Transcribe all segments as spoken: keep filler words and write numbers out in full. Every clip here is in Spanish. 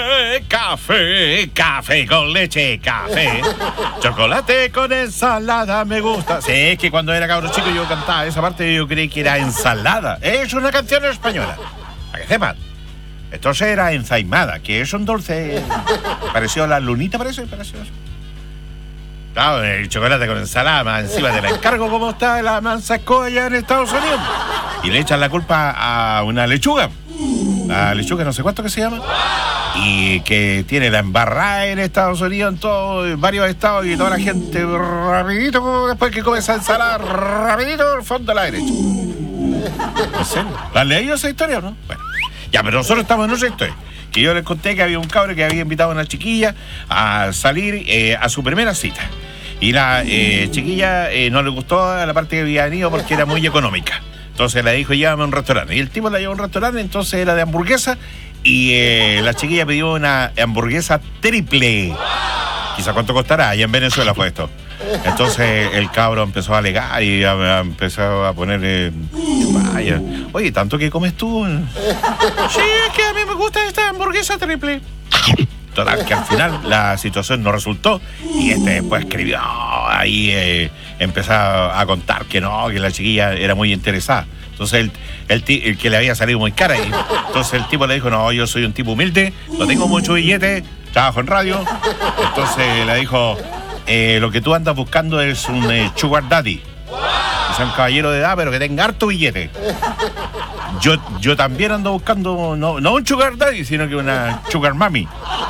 Café, café con leche, café. Chocolate con ensalada me gusta. Sí, es que cuando era cabro chico yo cantaba esa parte y yo creí que era ensalada. Es una canción española, para que sepan. Entonces era ensaimada, que es un dulce. Pareció la lunita, parece, pareció eso. Claro, el chocolate con ensalada, más encima te la encargo como está la manzasco allá en Estados Unidos. Y le echan la culpa a una lechuga. La lechuga no sé cuánto que se llama. Y que tiene la embarrada en Estados Unidos, en todos, en varios estados, y toda la gente rapidito, después que come esa ensalada, rapidito al fondo a la derecha. ¿En serio? ¿La han leído esa historia o no? Bueno, ya, pero nosotros estamos en otra historia. Que yo les conté que había un cabro que había invitado a una chiquilla a salir eh, a su primera cita. Y la eh, chiquilla eh, no le gustó la parte que había ido porque era muy económica. Entonces le dijo, llévame a un restaurante. Y el tipo la llevó a un restaurante, entonces era de hamburguesa. Y eh, la chiquilla pidió una hamburguesa triple. Quizá cuánto costará, allá en Venezuela fue esto. Entonces el cabro empezó a alegar y a, a, empezó a poner eh, vaya, oye, ¿tanto que comes tú? Sí, es que a mí me gusta esta hamburguesa triple. Total, que al final la situación no resultó. Y este después escribió ahí, eh, empezó a contar que no, que la chiquilla era muy interesada. Entonces el, el, t- el que le había salido muy cara. Y entonces el tipo le dijo, no, yo soy un tipo humilde, no tengo mucho billete, trabajo en radio. Entonces le dijo, eh, lo que tú andas buscando es un eh, sugar daddy. Que sea un caballero de edad, pero que tenga harto billete. Yo, yo también ando buscando, no, no un sugar daddy, sino que una sugar mami.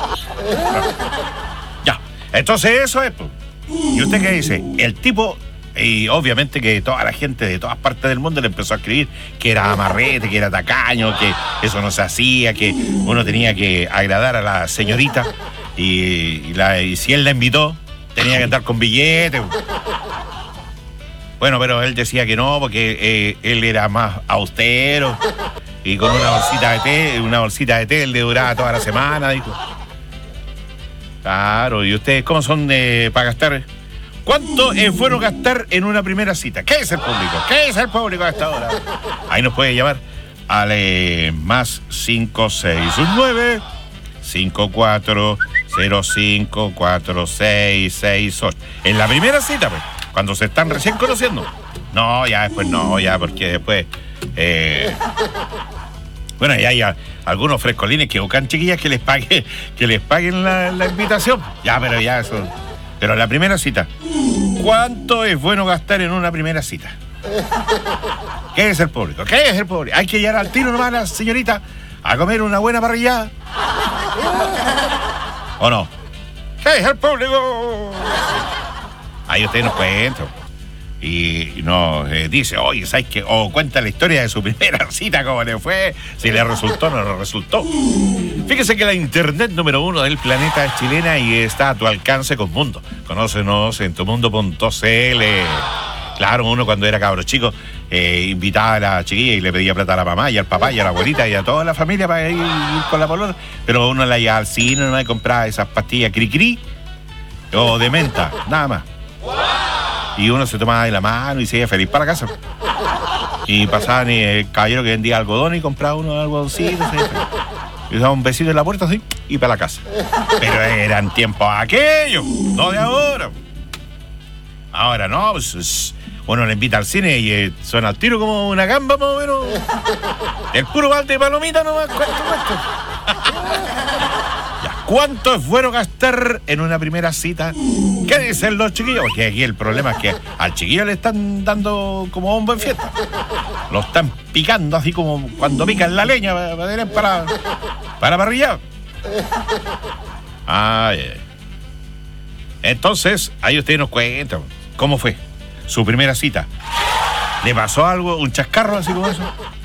Ya, entonces eso es. ¿Y usted qué dice? El tipo... Y obviamente que toda la gente de todas partes del mundo le empezó a escribir que era amarrete, que era tacaño, que eso no se hacía, que uno tenía que agradar a la señorita y, y, la, y si él la invitó, tenía que andar con billetes. Bueno, pero él decía que no, porque eh, él era más austero y con una bolsita de té, una bolsita de té él le duraba toda la semana, dijo. Claro, ¿y ustedes cómo son de, para gastar? ¿Cuánto es bueno gastar en una primera cita? ¿Qué es el público? ¿Qué es el público a esta hora? Ahí nos puede llamar al eh, más cinco seis nueve cinco cuatro cero cinco cuatro seis seis ocho. En la primera cita, pues, cuando se están recién conociendo. No, ya después no, ya, porque después... Eh, bueno, ya hay algunos frescolines que buscan chiquillas que les pague, que les paguen la, la invitación. Ya, pero ya eso... Pero la primera cita, ¿cuánto es bueno gastar en una primera cita? ¿Qué es el público? ¿Qué es el público? Hay que llegar al tiro nomás a la señorita a comer una buena parrillada. ¿O no? ¿Qué es el público? Ahí usted nos cuenta. Y nos eh, dice, oye, ¿sabes qué? O cuenta la historia de su primera cita, cómo le fue, si le resultó o no le resultó. Fíjese que la internet número uno del planeta es chilena y está a tu alcance con Mundo. Conócenos en tu mundo punto c l. Claro, uno cuando era cabro chico eh, invitaba a la chiquilla y le pedía plata a la mamá y al papá y a la abuelita y a toda la familia para ir, ir con la polola. Pero uno la llevaba al cine, no le compraba esas pastillas cri-cri o de menta, nada más. Y uno se tomaba de la mano y se iba feliz para casa. Y pasaban y el caballero que vendía algodón y compraba uno de algodoncitos. Y daba un besito en la puerta así y para la casa. Pero eran tiempos aquellos, no de ahora. Ahora no, pues uno le invita al cine y eh, suena al tiro como una gamba más o menos. El puro balde de palomita nomás. ¿Cuánto cuesta? ¿Cuánto es bueno gastar en una primera cita? ¿Qué dicen los chiquillos? Porque aquí el problema es que al chiquillo le están dando como bombo en fiesta. Lo están picando así como cuando pican la leña para, para, para parrillar. Ay, ay. Entonces, ahí usted nos cuenta cómo fue su primera cita. ¿Le pasó algo, un chascarro así como eso?